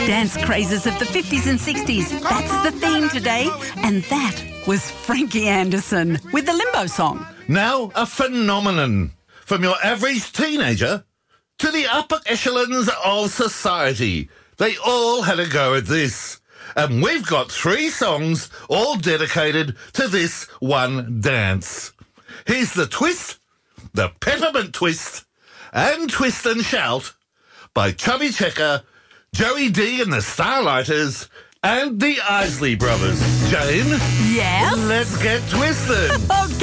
Dance crazes of the 50s and 60s. That's the theme today. And that was Frankie Anderson with the Limbo Song. Now a phenomenon. From your average teenager to the upper echelons of society. They all had a go at this. And we've got 3 songs all dedicated to this one dance. Here's the twist, the peppermint twist, and Twist and Shout by Chubby Checker, Joey D and the Starlighters, and the Isley Brothers. Jane? Yes? Let's get twisted.